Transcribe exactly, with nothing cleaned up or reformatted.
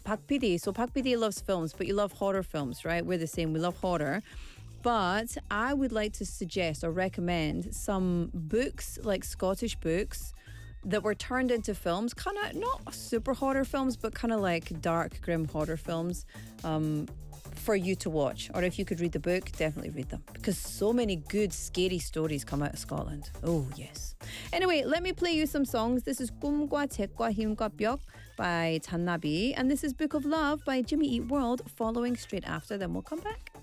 Pak P D. So Pak P D loves films, but you love horror films, right? We're the same. We love horror. But I would like to suggest or recommend some books, like Scottish books, that were turned into films, kind of not super horror films, but kind of like dark, grim horror films um, for you to watch. Or if you could read the book, definitely read them, because so many good, scary stories come out of Scotland. Oh, yes. Anyway, let me play you some songs. This is 꿈과 책과 힘과 벽 by 잔나비, and this is Book of Love by Jimmy Eat World, following straight after. Then we'll come back.